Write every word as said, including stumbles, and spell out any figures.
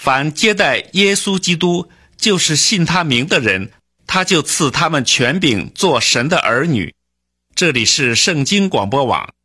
凡接待耶稣基督，就是信他名的人，他就赐他们权柄做神的儿女。这里是圣经广播网。